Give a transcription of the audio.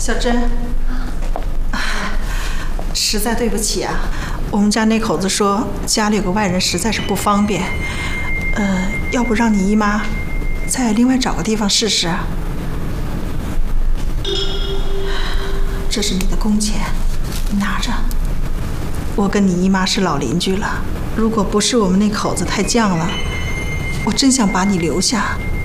小珍，实在对不起啊，我们家那口子说家里有个外人实在是不方便，要不让你姨妈再另外找个地方试试啊？这是你的工钱，你拿着。我跟你姨妈是老邻居了，如果不是我们那口子太犟了，我真想把你留下。